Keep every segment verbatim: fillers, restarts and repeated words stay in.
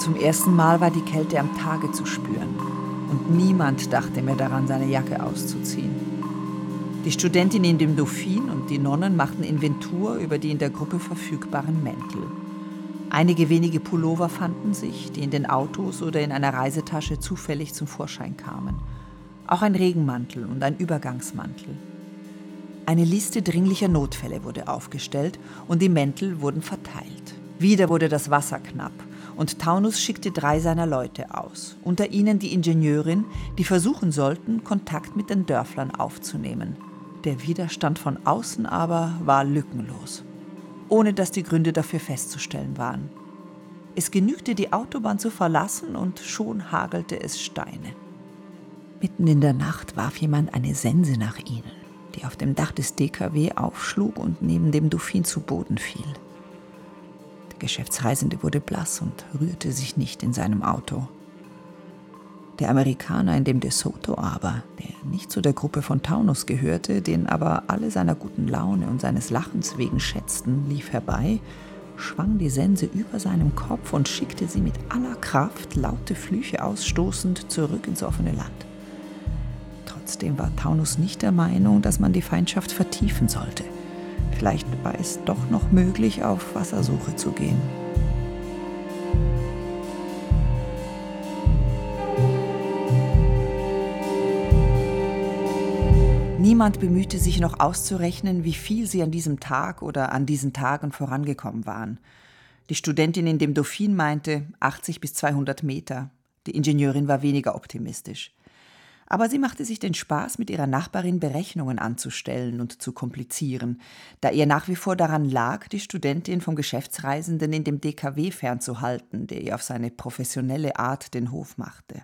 Zum ersten Mal war die Kälte am Tage zu spüren. Und niemand dachte mehr daran, seine Jacke auszuziehen. Die Studentin in dem Dauphine und die Nonnen machten Inventur über die in der Gruppe verfügbaren Mäntel. Einige wenige Pullover fanden sich, die in den Autos oder in einer Reisetasche zufällig zum Vorschein kamen. Auch ein Regenmantel und ein Übergangsmantel. Eine Liste dringlicher Notfälle wurde aufgestellt und die Mäntel wurden verteilt. Wieder wurde das Wasser knapp und Taunus schickte drei seiner Leute aus, unter ihnen die Ingenieurin, die versuchen sollten, Kontakt mit den Dörflern aufzunehmen. Der Widerstand von außen aber war lückenlos, ohne dass die Gründe dafür festzustellen waren. Es genügte, die Autobahn zu verlassen und schon hagelte es Steine. Mitten in der Nacht warf jemand eine Sense nach ihnen, die auf dem Dach des D K W aufschlug und neben dem Dauphine zu Boden fiel. Der Geschäftsreisende wurde blass und rührte sich nicht in seinem Auto. Der Amerikaner in dem De Soto aber, der nicht zu der Gruppe von Taunus gehörte, den aber alle seiner guten Laune und seines Lachens wegen schätzten, lief herbei, schwang die Sense über seinem Kopf und schickte sie mit aller Kraft, laute Flüche ausstoßend, zurück ins offene Land. Trotzdem war Taunus nicht der Meinung, dass man die Feindschaft vertiefen sollte. Vielleicht war es doch noch möglich, auf Wassersuche zu gehen. Niemand bemühte sich noch auszurechnen, wie viel sie an diesem Tag oder an diesen Tagen vorangekommen waren. Die Studentin in dem Dauphine meinte achtzig bis zweihundert Meter. Die Ingenieurin war weniger optimistisch. Aber sie machte sich den Spaß, mit ihrer Nachbarin Berechnungen anzustellen und zu komplizieren, da ihr nach wie vor daran lag, die Studentin vom Geschäftsreisenden in dem D K W fernzuhalten, der ihr auf seine professionelle Art den Hof machte.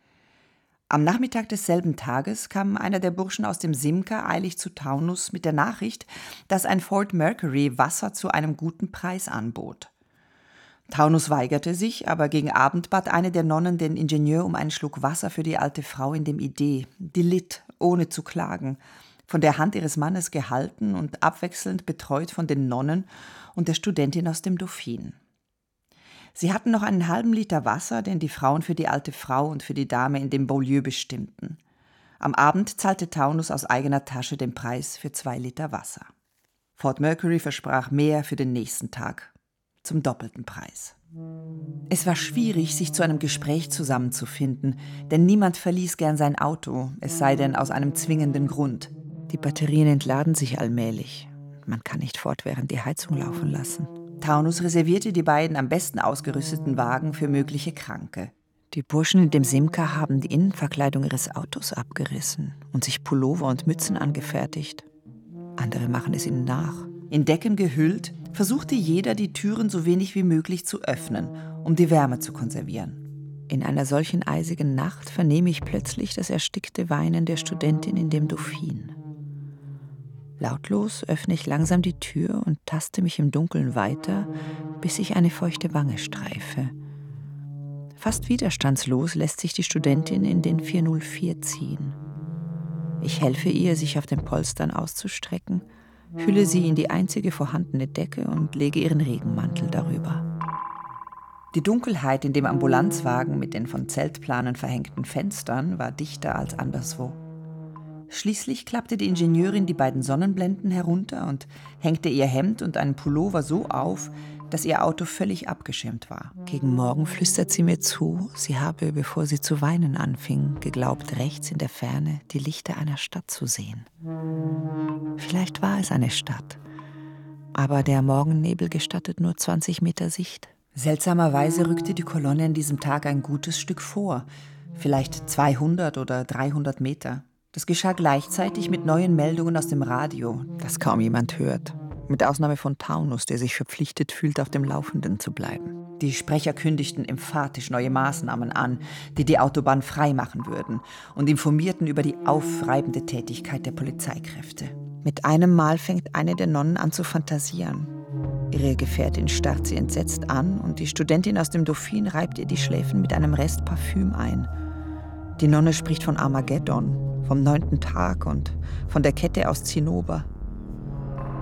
Am Nachmittag desselben Tages kam einer der Burschen aus dem Simca eilig zu Taunus mit der Nachricht, dass ein Ford Mercury Wasser zu einem guten Preis anbot. Taunus weigerte sich, aber gegen Abend bat eine der Nonnen den Ingenieur um einen Schluck Wasser für die alte Frau in dem Idee. Die litt, ohne zu klagen, von der Hand ihres Mannes gehalten und abwechselnd betreut von den Nonnen und der Studentin aus dem Dauphine. Sie hatten noch einen halben Liter Wasser, den die Frauen für die alte Frau und für die Dame in dem Beaulieu bestimmten. Am Abend zahlte Taunus aus eigener Tasche den Preis für zwei Liter Wasser. Ford Mercury versprach mehr für den nächsten Tag, zum doppelten Preis. Es war schwierig, sich zu einem Gespräch zusammenzufinden, denn niemand verließ gern sein Auto, es sei denn aus einem zwingenden Grund. Die Batterien entladen sich allmählich. Man kann nicht fortwährend die Heizung laufen lassen. Taunus reservierte die beiden am besten ausgerüsteten Wagen für mögliche Kranke. Die Burschen in dem Simca haben die Innenverkleidung ihres Autos abgerissen und sich Pullover und Mützen angefertigt. Andere machen es ihnen nach. In Decken gehüllt, versuchte jeder, die Türen so wenig wie möglich zu öffnen, um die Wärme zu konservieren. In einer solchen eisigen Nacht vernehme ich plötzlich das erstickte Weinen der Studentin in dem Dauphine. Lautlos öffne ich langsam die Tür und taste mich im Dunkeln weiter, bis ich eine feuchte Wange streife. Fast widerstandslos lässt sich die Studentin in den vier null vier ziehen. Ich helfe ihr, sich auf den Polstern auszustrecken, hülle sie in die einzige vorhandene Decke und lege ihren Regenmantel darüber. Die Dunkelheit in dem Ambulanzwagen mit den von Zeltplanen verhängten Fenstern war dichter als anderswo. Schließlich klappte die Ingenieurin die beiden Sonnenblenden herunter und hängte ihr Hemd und einen Pullover so auf, dass ihr Auto völlig abgeschirmt war. Gegen Morgen flüstert sie mir zu, sie habe, bevor sie zu weinen anfing, geglaubt, rechts in der Ferne die Lichter einer Stadt zu sehen. Vielleicht war es eine Stadt, aber der Morgennebel gestattet nur zwanzig Meter Sicht. Seltsamerweise rückte die Kolonne an diesem Tag ein gutes Stück vor, vielleicht zweihundert oder dreihundert Meter. Das geschah gleichzeitig mit neuen Meldungen aus dem Radio, das kaum jemand hört. Mit Ausnahme von Taunus, der sich verpflichtet fühlt, auf dem Laufenden zu bleiben. Die Sprecher kündigten emphatisch neue Maßnahmen an, die die Autobahn freimachen würden, und informierten über die aufreibende Tätigkeit der Polizeikräfte. Mit einem Mal fängt eine der Nonnen an zu fantasieren. Ihre Gefährtin starrt sie entsetzt an und die Studentin aus dem Dauphine reibt ihr die Schläfen mit einem Rest Parfüm ein. Die Nonne spricht von Armageddon, vom neunten Tag und von der Kette aus Zinnober.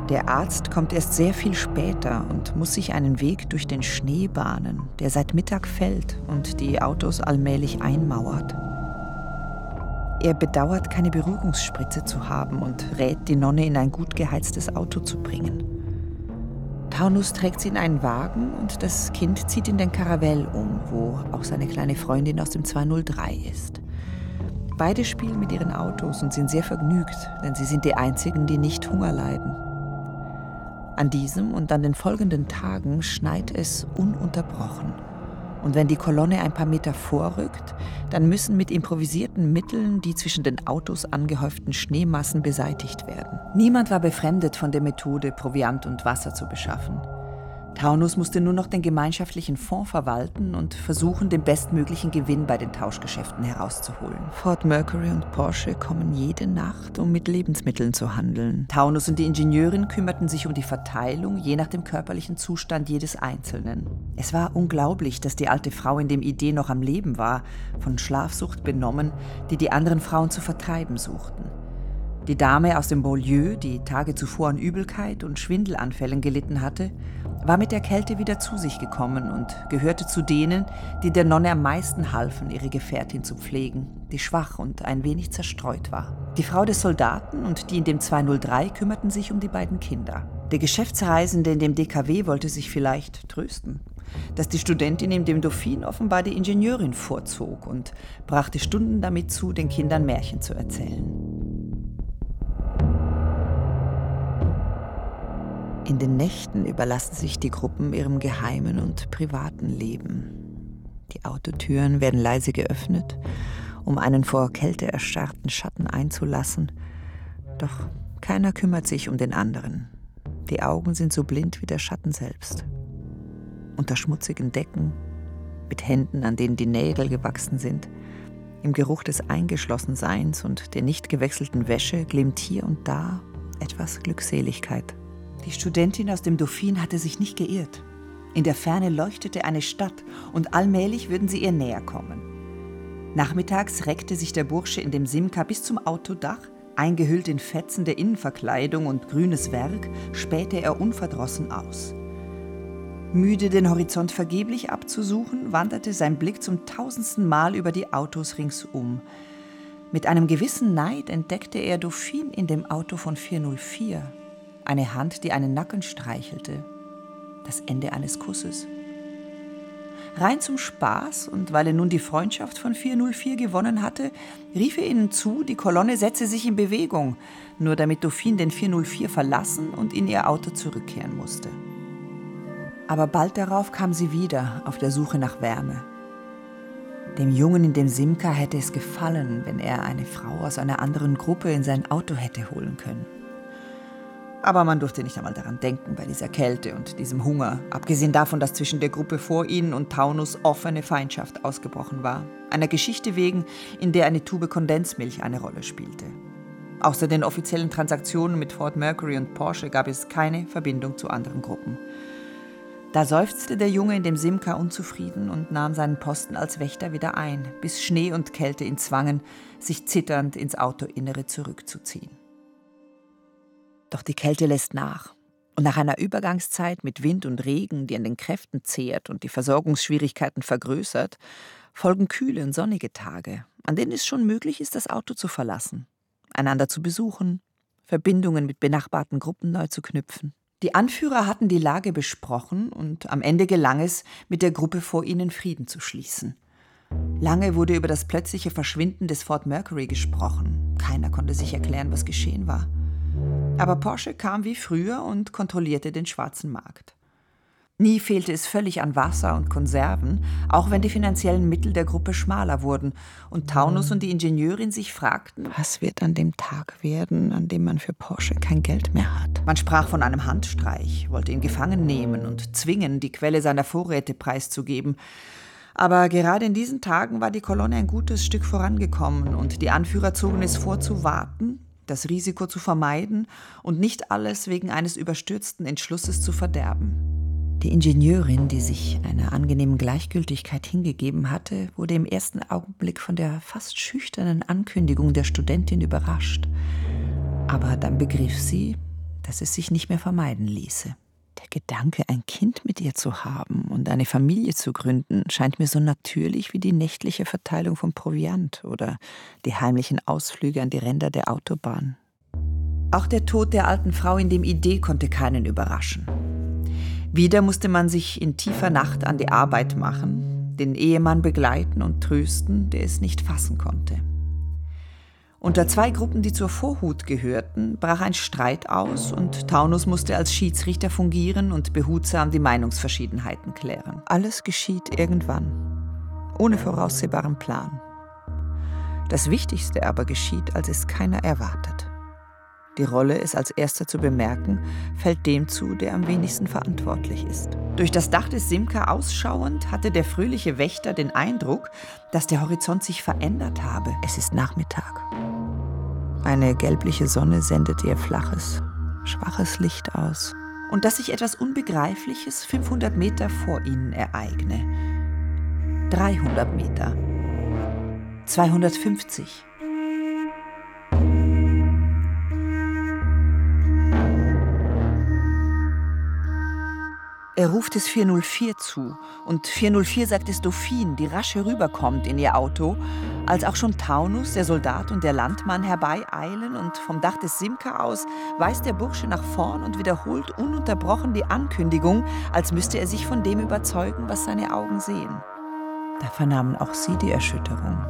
Der Arzt kommt erst sehr viel später und muss sich einen Weg durch den Schnee bahnen, der seit Mittag fällt und die Autos allmählich einmauert. Er bedauert, keine Beruhigungsspritze zu haben und rät, die Nonne in ein gut geheiztes Auto zu bringen. Taunus trägt sie in einen Wagen und das Kind zieht in den Caravelle um, wo auch seine kleine Freundin aus dem zweihundertdrei ist. Beide spielen mit ihren Autos und sind sehr vergnügt, denn sie sind die einzigen, die nicht Hunger leiden. An diesem und an den folgenden Tagen schneit es ununterbrochen. Und wenn die Kolonne ein paar Meter vorrückt, dann müssen mit improvisierten Mitteln die zwischen den Autos angehäuften Schneemassen beseitigt werden. Niemand war befremdet von der Methode, Proviant und Wasser zu beschaffen. Taunus musste nur noch den gemeinschaftlichen Fonds verwalten und versuchen, den bestmöglichen Gewinn bei den Tauschgeschäften herauszuholen. Ford Mercury und Porsche kommen jede Nacht, um mit Lebensmitteln zu handeln. Taunus und die Ingenieurin kümmerten sich um die Verteilung, je nach dem körperlichen Zustand jedes Einzelnen. Es war unglaublich, dass die alte Frau, in dem Idee noch am Leben war, von Schlafsucht benommen, die die anderen Frauen zu vertreiben suchten. Die Dame aus dem Beaulieu, die Tage zuvor an Übelkeit und Schwindelanfällen gelitten hatte, war mit der Kälte wieder zu sich gekommen und gehörte zu denen, die der Nonne am meisten halfen, ihre Gefährtin zu pflegen, die schwach und ein wenig zerstreut war. Die Frau des Soldaten und die in dem zweihundertdrei kümmerten sich um die beiden Kinder. Der Geschäftsreisende in dem D K W wollte sich vielleicht trösten, dass die Studentin in dem Dauphin offenbar die Ingenieurin vorzog und brachte Stunden damit zu, den Kindern Märchen zu erzählen. In den Nächten überlassen sich die Gruppen ihrem geheimen und privaten Leben. Die Autotüren werden leise geöffnet, um einen vor Kälte erstarrten Schatten einzulassen. Doch keiner kümmert sich um den anderen. Die Augen sind so blind wie der Schatten selbst. Unter schmutzigen Decken, mit Händen, an denen die Nägel gewachsen sind, im Geruch des Eingeschlossenseins und der nicht gewechselten Wäsche glimmt hier und da etwas Glückseligkeit. Die Studentin aus dem Dauphin hatte sich nicht geirrt. In der Ferne leuchtete eine Stadt und allmählich würden sie ihr näher kommen. Nachmittags reckte sich der Bursche in dem Simca bis zum Autodach, eingehüllt in Fetzen der Innenverkleidung und grünes Werk, spähte er unverdrossen aus. Müde, den Horizont vergeblich abzusuchen, wanderte sein Blick zum tausendsten Mal über die Autos ringsum. Mit einem gewissen Neid entdeckte er Dauphin in dem Auto von vierhundertvier. Eine Hand, die einen Nacken streichelte. Das Ende eines Kusses. Rein zum Spaß und weil er nun die Freundschaft von vierhundertvier gewonnen hatte, rief er ihnen zu, die Kolonne setze sich in Bewegung, nur damit Dauphin den vierhundertvier verlassen und in ihr Auto zurückkehren musste. Aber bald darauf kam sie wieder auf der Suche nach Wärme. Dem Jungen in dem Simca hätte es gefallen, wenn er eine Frau aus einer anderen Gruppe in sein Auto hätte holen können. Aber man durfte nicht einmal daran denken bei dieser Kälte und diesem Hunger, abgesehen davon, dass zwischen der Gruppe vor ihnen und Taunus offene Feindschaft ausgebrochen war. Einer Geschichte wegen, in der eine Tube Kondensmilch eine Rolle spielte. Außer den offiziellen Transaktionen mit Ford Mercury und Porsche gab es keine Verbindung zu anderen Gruppen. Da seufzte der Junge in dem Simca unzufrieden und nahm seinen Posten als Wächter wieder ein, bis Schnee und Kälte ihn zwangen, sich zitternd ins Autoinnere zurückzuziehen. Doch die Kälte lässt nach. Und nach einer Übergangszeit mit Wind und Regen, die an den Kräften zehrt und die Versorgungsschwierigkeiten vergrößert, folgen kühle und sonnige Tage, an denen es schon möglich ist, das Auto zu verlassen, einander zu besuchen, Verbindungen mit benachbarten Gruppen neu zu knüpfen. Die Anführer hatten die Lage besprochen und am Ende gelang es, mit der Gruppe vor ihnen Frieden zu schließen. Lange wurde über das plötzliche Verschwinden des Ford Mercury gesprochen. Keiner konnte sich erklären, was geschehen war. Aber Porsche kam wie früher und kontrollierte den schwarzen Markt. Nie fehlte es völlig an Wasser und Konserven, auch wenn die finanziellen Mittel der Gruppe schmaler wurden und Taunus und die Ingenieurin sich fragten, was wird an dem Tag werden, an dem man für Porsche kein Geld mehr hat. Man sprach von einem Handstreich, wollte ihn gefangen nehmen und zwingen, die Quelle seiner Vorräte preiszugeben. Aber gerade in diesen Tagen war die Kolonne ein gutes Stück vorangekommen und die Anführer zogen es vor, zu warten, das Risiko zu vermeiden und nicht alles wegen eines überstürzten Entschlusses zu verderben. Die Ingenieurin, die sich einer angenehmen Gleichgültigkeit hingegeben hatte, wurde im ersten Augenblick von der fast schüchternen Ankündigung der Studentin überrascht. Aber dann begriff sie, dass es sich nicht mehr vermeiden ließe. Der Gedanke, ein Kind mit ihr zu haben und eine Familie zu gründen, scheint mir so natürlich wie die nächtliche Verteilung von Proviant oder die heimlichen Ausflüge an die Ränder der Autobahn. Auch der Tod der alten Frau in dem Idee konnte keinen überraschen. Wieder musste man sich in tiefer Nacht an die Arbeit machen, den Ehemann begleiten und trösten, der es nicht fassen konnte. Unter zwei Gruppen, die zur Vorhut gehörten, brach ein Streit aus und Taunus musste als Schiedsrichter fungieren und behutsam die Meinungsverschiedenheiten klären. Alles geschieht irgendwann, ohne voraussehbaren Plan. Das Wichtigste aber geschieht, als es keiner erwartet. Die Rolle, es als Erster zu bemerken, fällt dem zu, der am wenigsten verantwortlich ist. Durch das Dach des Simca ausschauend hatte der fröhliche Wächter den Eindruck, dass der Horizont sich verändert habe. Es ist Nachmittag. Eine gelbliche Sonne sendet ihr flaches, schwaches Licht aus. Und dass sich etwas Unbegreifliches fünfhundert Meter vor ihnen ereigne. dreihundert Meter. zweihundertfünfzig. Er ruft es vierhundertvier zu und vierhundertvier sagt es Dauphine, die rasch herüberkommt in ihr Auto, als auch schon Taunus, der Soldat und der Landmann herbeieilen und vom Dach des Simca aus weist der Bursche nach vorn und wiederholt ununterbrochen die Ankündigung, als müsste er sich von dem überzeugen, was seine Augen sehen. Da vernahmen auch sie die Erschütterung.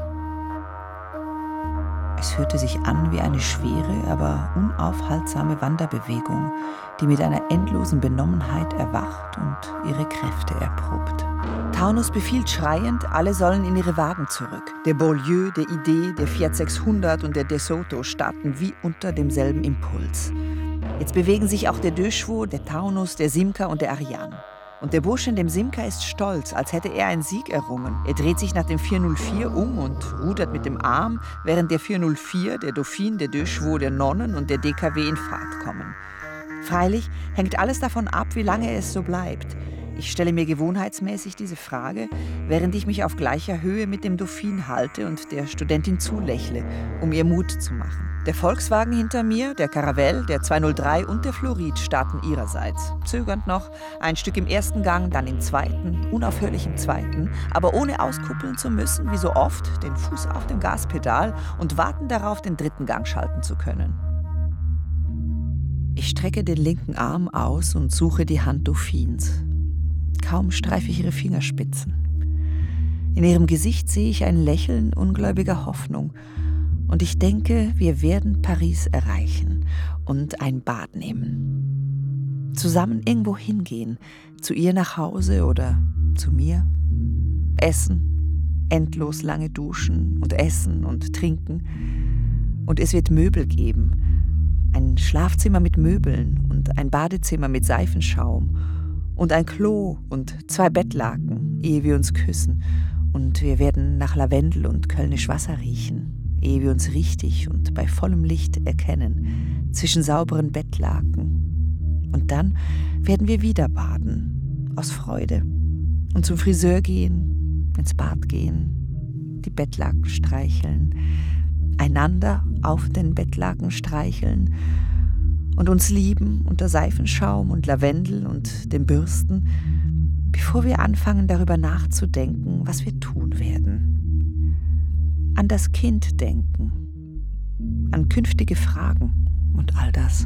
Es hörte sich an wie eine schwere, aber unaufhaltsame Wanderbewegung, die mit einer endlosen Benommenheit erwacht und ihre Kräfte erprobt. Taunus befiehlt schreiend, alle sollen in ihre Wagen zurück. Der Beaulieu, der Idee, der Fiat sechshundert und der De Soto starten wie unter demselben Impuls. Jetzt bewegen sich auch der Deux Chevaux, der Taunus, der Simca und der Ariane. Und der Bursche in dem Simca ist stolz, als hätte er einen Sieg errungen. Er dreht sich nach dem vierhundertvier um und rudert mit dem Arm, während der vierhundertvier, der Dauphine, der Deux Chevaux, der Nonnen und der D K W in Fahrt kommen. Freilich hängt alles davon ab, wie lange es so bleibt. Ich stelle mir gewohnheitsmäßig diese Frage, während ich mich auf gleicher Höhe mit dem Dauphine halte und der Studentin zulächle, um ihr Mut zu machen. Der Volkswagen hinter mir, der Caravelle, der zweihundertdrei und der Florid starten ihrerseits. Zögernd noch, ein Stück im ersten Gang, dann im zweiten, unaufhörlich im zweiten, aber ohne auskuppeln zu müssen, wie so oft, den Fuß auf dem Gaspedal und warten darauf, den dritten Gang schalten zu können. Ich strecke den linken Arm aus und suche die Hand Dauphines. Kaum streife ich ihre Fingerspitzen. In ihrem Gesicht sehe ich ein Lächeln ungläubiger Hoffnung. Und ich denke, wir werden Paris erreichen und ein Bad nehmen. Zusammen irgendwo hingehen, zu ihr nach Hause oder zu mir. Essen, endlos lange duschen und essen und trinken. Und es wird Möbel geben. Ein Schlafzimmer mit Möbeln und ein Badezimmer mit Seifenschaum. Und ein Klo und zwei Bettlaken, ehe wir uns küssen. Und wir werden nach Lavendel und Kölnisch Wasser riechen. Ehe wir uns richtig und bei vollem Licht erkennen, zwischen sauberen Bettlaken. Und dann werden wir wieder baden, aus Freude, und zum Friseur gehen, ins Bad gehen, die Bettlaken streicheln, einander auf den Bettlaken streicheln und uns lieben unter Seifenschaum und Lavendel und den Bürsten, bevor wir anfangen, darüber nachzudenken, was wir tun werden. An das Kind denken, an künftige Fragen und all das.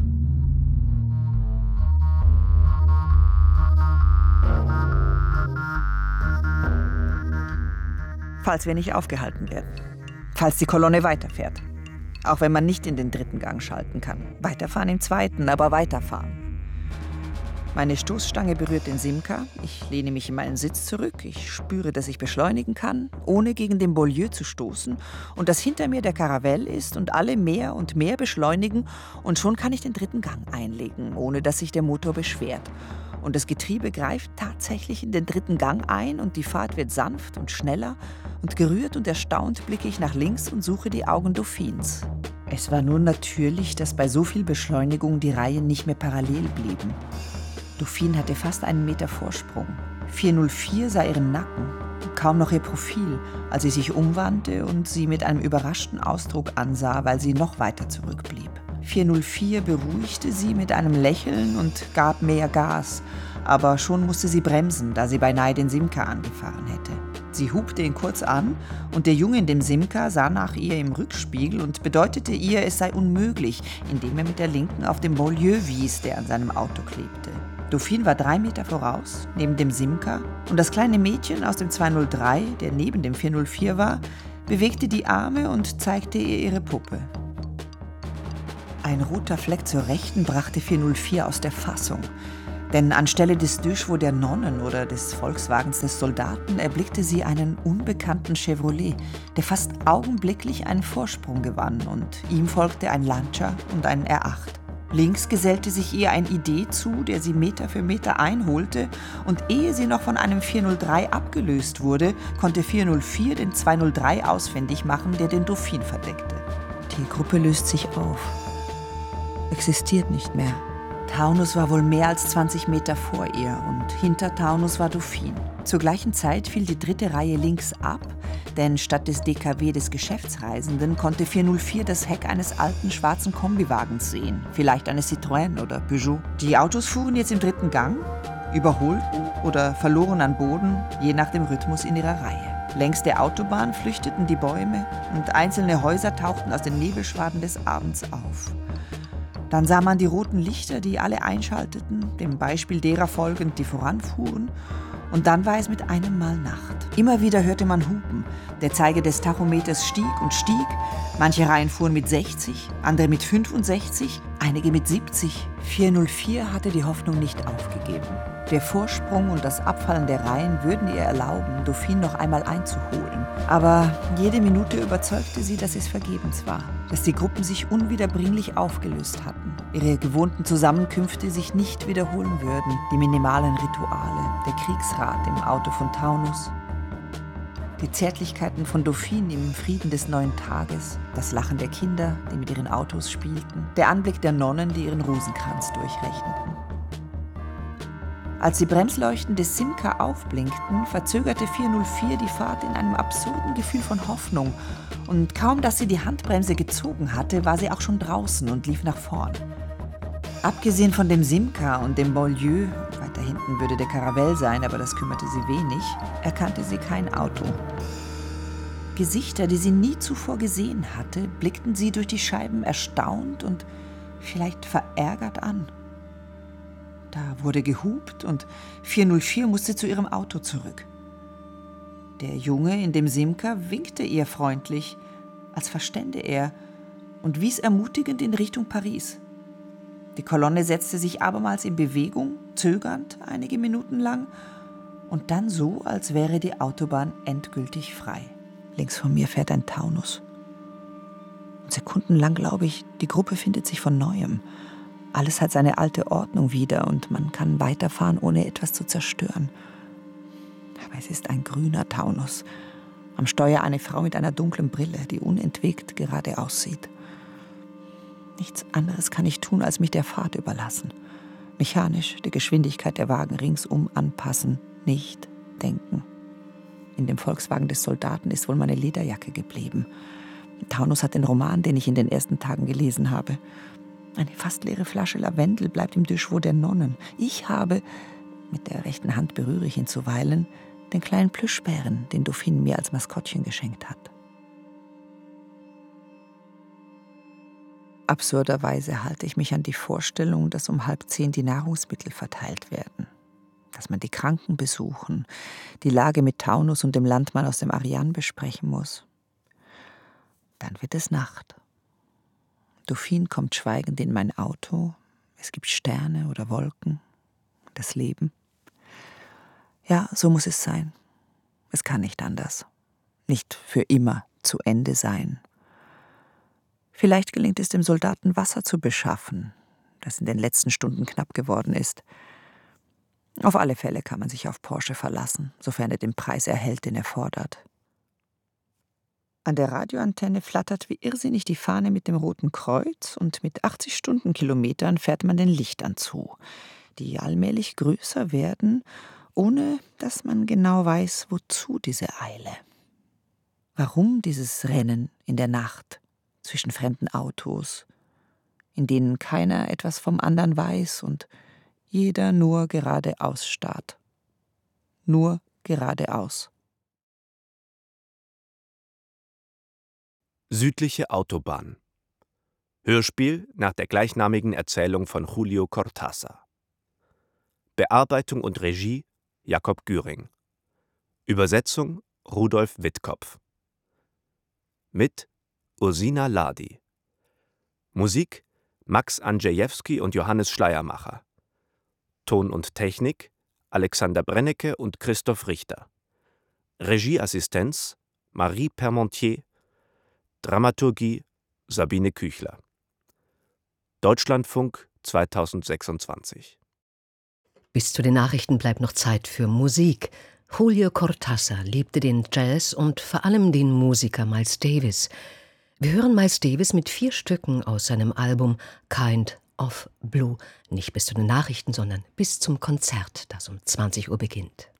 Falls wir nicht aufgehalten werden, falls die Kolonne weiterfährt, auch wenn man nicht in den dritten Gang schalten kann. Weiterfahren im zweiten, aber weiterfahren. Meine Stoßstange berührt den Simca, ich lehne mich in meinen Sitz zurück, ich spüre, dass ich beschleunigen kann, ohne gegen den Beaulieu zu stoßen und dass hinter mir der Caravelle ist und alle mehr und mehr beschleunigen und schon kann ich den dritten Gang einlegen, ohne dass sich der Motor beschwert. Und das Getriebe greift tatsächlich in den dritten Gang ein und die Fahrt wird sanft und schneller und gerührt und erstaunt blicke ich nach links und suche die Augen Dauphines. Es war nur natürlich, dass bei so viel Beschleunigung die Reihen nicht mehr parallel blieben. Dauphine hatte fast einen Meter Vorsprung. vierhundertvier sah ihren Nacken, kaum noch ihr Profil, als sie sich umwandte und sie mit einem überraschten Ausdruck ansah, weil sie noch weiter zurückblieb. vierhundertvier beruhigte sie mit einem Lächeln und gab mehr Gas, aber schon musste sie bremsen, da sie beinahe den Simca angefahren hätte. Sie hupte ihn kurz an und der Junge in dem Simca sah nach ihr im Rückspiegel und bedeutete ihr, es sei unmöglich, indem er mit der Linken auf den Beaulieu wies, der an seinem Auto klebte. Dauphine war drei Meter voraus, neben dem Simca, und das kleine Mädchen aus dem zweihundertdrei, der neben dem vierhundertvier war, bewegte die Arme und zeigte ihr ihre Puppe. Ein roter Fleck zur Rechten brachte vierhundertvier aus der Fassung. Denn anstelle des Deux Chevaux der Nonnen oder des Volkswagens des Soldaten erblickte sie einen unbekannten Chevrolet, der fast augenblicklich einen Vorsprung gewann, und ihm folgte ein Lancia und ein R acht. Links gesellte sich ihr ein I D zu, der sie Meter für Meter einholte, und ehe sie noch von einem vierhundertdrei abgelöst wurde, konnte vierhundertvier den zweihundertdrei ausfindig machen, der den Dauphine verdeckte. Die Gruppe löst sich auf. Existiert nicht mehr. Taunus war wohl mehr als zwanzig Meter vor ihr und hinter Taunus war Dauphine. Zur gleichen Zeit fiel die dritte Reihe links ab, denn statt des D K W des Geschäftsreisenden konnte vierhundertvier das Heck eines alten schwarzen Kombiwagens sehen, vielleicht eines Citroën oder Peugeot. Die Autos fuhren jetzt im dritten Gang, überholten oder verloren an Boden, je nach dem Rhythmus in ihrer Reihe. Längs der Autobahn flüchteten die Bäume und einzelne Häuser tauchten aus den Nebelschwaden des Abends auf. Dann sah man die roten Lichter, die alle einschalteten, dem Beispiel derer folgend, die voranfuhren. Und dann war es mit einem Mal Nacht. Immer wieder hörte man Hupen. Der Zeiger des Tachometers stieg und stieg. Manche Reihen fuhren mit sechzig, andere mit fünfundsechzig, einige mit siebzig. vierhundertvier hatte die Hoffnung nicht aufgegeben. Der Vorsprung und das Abfallen der Reihen würden ihr erlauben, Dauphine noch einmal einzuholen. Aber jede Minute überzeugte sie, dass es vergebens war, dass die Gruppen sich unwiederbringlich aufgelöst hatten, ihre gewohnten Zusammenkünfte sich nicht wiederholen würden, die minimalen Rituale, der Kriegsrat im Auto von Taunus, die Zärtlichkeiten von Dauphine im Frieden des neuen Tages, das Lachen der Kinder, die mit ihren Autos spielten, der Anblick der Nonnen, die ihren Rosenkranz durchrechneten. Als die Bremsleuchten des Simca aufblinkten, verzögerte vierhundertvier die Fahrt in einem absurden Gefühl von Hoffnung. Und kaum, dass sie die Handbremse gezogen hatte, war sie auch schon draußen und lief nach vorn. Abgesehen von dem Simca und dem Beaulieu, weiter hinten würde der Caravelle sein, aber das kümmerte sie wenig, erkannte sie kein Auto. Gesichter, die sie nie zuvor gesehen hatte, blickten sie durch die Scheiben erstaunt und vielleicht verärgert an. Da wurde gehupt und vierhundertvier musste zu ihrem Auto zurück. Der Junge in dem Simca winkte ihr freundlich, als verstände er, und wies ermutigend in Richtung Paris. Die Kolonne setzte sich abermals in Bewegung, zögernd einige Minuten lang, und dann so, als wäre die Autobahn endgültig frei. Links von mir fährt ein Taunus. Und sekundenlang glaube ich, die Gruppe findet sich von Neuem. Alles hat seine alte Ordnung wieder und man kann weiterfahren, ohne etwas zu zerstören. Aber es ist ein grüner Taunus. Am Steuer eine Frau mit einer dunklen Brille, die unentwegt gerade aussieht. Nichts anderes kann ich tun, als mich der Fahrt überlassen. Mechanisch die Geschwindigkeit der Wagen ringsum anpassen, nicht denken. In dem Volkswagen des Soldaten ist wohl meine Lederjacke geblieben. Taunus hat den Roman, den ich in den ersten Tagen gelesen habe. Eine fast leere Flasche Lavendel bleibt im Deux Chevaux der Nonnen. Ich habe, mit der rechten Hand berühre ich ihn zuweilen, den kleinen Plüschbären, den Dauphine mir als Maskottchen geschenkt hat. Absurderweise halte ich mich an die Vorstellung, dass um halb zehn die Nahrungsmittel verteilt werden, dass man die Kranken besuchen, die Lage mit Taunus und dem Landmann aus dem Ariane besprechen muss. Dann wird es Nacht. Dauphine kommt schweigend in mein Auto. Es gibt Sterne oder Wolken. Das Leben. Ja, so muss es sein. Es kann nicht anders. Nicht für immer zu Ende sein. Vielleicht gelingt es dem Soldaten, Wasser zu beschaffen, das in den letzten Stunden knapp geworden ist. Auf alle Fälle kann man sich auf Porsche verlassen, sofern er den Preis erhält, den er fordert. An der Radioantenne flattert wie irrsinnig die Fahne mit dem Roten Kreuz und mit achtzig Stundenkilometern fährt man den Lichtern zu, die allmählich größer werden, ohne dass man genau weiß, wozu diese Eile. Warum dieses Rennen in der Nacht zwischen fremden Autos, in denen keiner etwas vom anderen weiß und jeder nur geradeaus starrt. Nur geradeaus. Südliche Autobahn. Hörspiel nach der gleichnamigen Erzählung von Julio Cortázar. Bearbeitung und Regie Jakob Güring. Übersetzung Rudolf Wittkopf. Mit Ursina Ladi. Musik Max Andrzejewski und Johannes Schleiermacher. Ton und Technik Alexander Brennecke und Christoph Richter. Regieassistenz Marie Permontier. Dramaturgie Sabine Küchler. Deutschlandfunk zweitausendsechsundzwanzig. Bis zu den Nachrichten bleibt noch Zeit für Musik. Julio Cortázar liebte den Jazz und vor allem den Musiker Miles Davis. Wir hören Miles Davis mit vier Stücken aus seinem Album Kind of Blue. Nicht bis zu den Nachrichten, sondern bis zum Konzert, das um zwanzig Uhr beginnt.